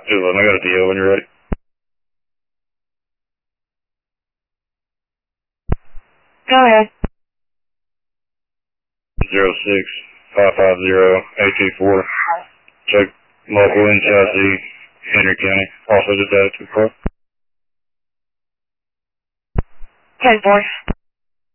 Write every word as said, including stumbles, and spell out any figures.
I got a D O when you're ready. Go ahead. Zero six five five zero eight two four. Check local in chassis, Henry County. Also just added to the car. ten four.